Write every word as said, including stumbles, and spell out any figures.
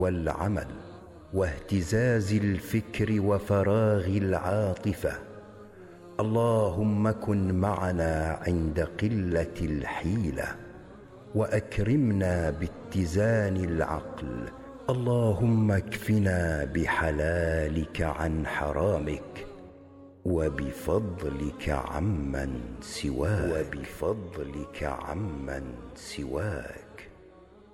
والعمل واهتزاز الفكر وفراغ العاطفة. اللهم كن معنا عند قلة الحيلة وأكرمنا باتزان العقل. اللهم اكفنا بحلالك عن حرامك وبفضلك عمن سواك وبفضلك عمن سواك